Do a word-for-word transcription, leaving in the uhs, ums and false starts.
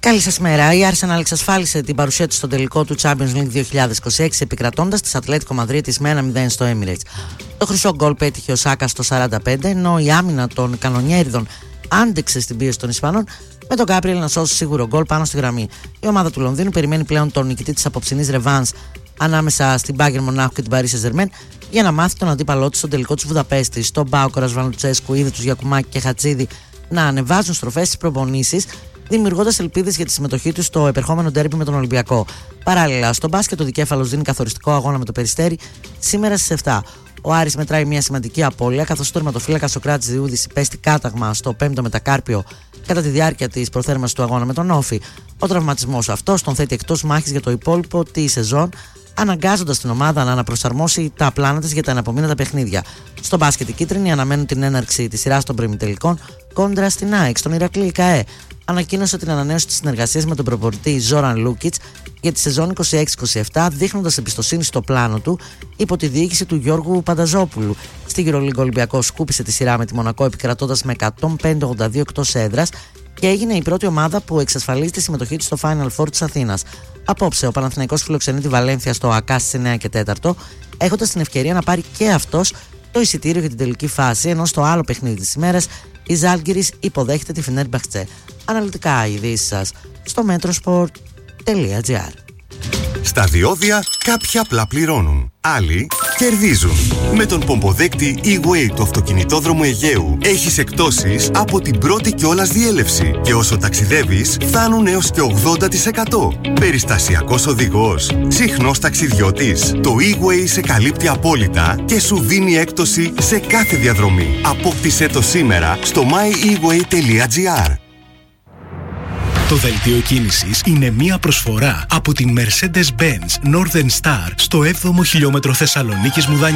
Καλή σας μέρα. Η Arsenal εξασφάλισε την παρουσία της στον τελικό του Champions League δύο χιλιάδες είκοσι έξι επικρατώντας της Ατλέτικο Μαδρίτης με ένα μηδέν στο Emirates. Το χρυσό γκολ πέτυχε ο Σάκα στο σαράντα πέντε, ενώ η άμυνα των κανονιέριδων άντεξε στην πίεση των Ισπανών, με τον Γκάμπριελ να σώσει σίγουρο γκολ πάνω στη γραμμή. Η ομάδα του Λονδίνου περιμένει πλέον τον νικητή της απόψινής ρεβάνς ανάμεσα στην Bayern Μονάχου και την Paris Saint-Germain για να μάθει τον αντίπαλό της στον τελικό της Βουδαπέστης. Στον Μπάο Ρασβανουτσέσκου είδε τους Γιακουμάκη και Χατζίδη να ανεβάζουν στροφές στις προπονήσεις, δημιουργώντας ελπίδες για τη συμμετοχή του στο επερχόμενο ντέρμπι με τον Ολυμπιακό. Παράλληλα, στο μπάσκετ ο Δικέφαλος δίνει καθοριστικό αγώνα με το Περιστέρι σήμερα στις επτά. Ο Άρης μετράει μια σημαντική απώλεια, καθώς ο τερματοφύλακας Σοκράτης Διούδης υπέστη κάταγμα στο πέμπτο μετακάρπιο κατά τη διάρκεια της προθέρμανσης του αγώνα με τον Όφη. Ο τραυματισμός αυτός τον θέτει εκτός μάχης για το υπόλοιπο τη σεζόν, αναγκάζοντας την ομάδα να αναπροσαρμόσει τα πλάνα της για τα εναπομείνατα παιχνίδια. Στο μπάσκετ οι κίτρινοι αναμένουν την έναρξη της σειράς των προημιτελικών κόντρα στην ΑΕΚ. Στον Ηρακλή η ΚΑΕ ανακοίνωσε την ανανέωση της συνεργασίας με τον προπονητή Ζόραν Λούκιτς για τη σεζόν είκοσι έξι είκοσι επτά, δείχνοντας εμπιστοσύνη στο πλάνο του υπό τη διοίκηση του Γιώργου Πανταζόπουλου. Στη EuroLeague ο Ολυμπιακός σκούπισε τη σειρά με τη Μονακό επικρατώντας με εκατόν πέντε ογδόντα δύο εκτός έδρας και έγινε η πρώτη ομάδα που εξασφαλίζει τη συμμετοχή της στο Final Four της Αθήνας. Απόψε ο Παναθηναϊκός φιλοξενεί τη Βαλένθια στο ΑΚΑ στις εννιά και τέσσερα, έχοντας την ευκαιρία να πάρει και αυτός το εισιτήριο για την τελική φάση, ενώ στο άλλο παιχνίδι της ημέρας η Ζάλγκιρις υποδέχεται τη Φενέρμπαχτσε. Αναλυτικά οι ειδήσεις σας στο metrosport τελεία gr. Στα διόδια κάποιοι απλά πληρώνουν, άλλοι κερδίζουν. Με τον πομποδέκτη E-Way του αυτοκινητόδρομου Αιγαίου έχεις εκπτώσεις από την πρώτη κιόλας διέλευση και όσο ταξιδεύεις φτάνουν έως και ογδόντα τοις εκατό. Περιστασιακός οδηγός, συχνός ταξιδιώτης. Το E-Way σε καλύπτει απόλυτα και σου δίνει έκπτωση σε κάθε διαδρομή. Απόκτησέ το σήμερα στο my e way τελεία gr. Το δελτίο κίνησης είναι μία προσφορά από την Mercedes-Benz Northern Star στο έβδομο χιλιόμετρο Θεσσαλονίκης Μουδανιού.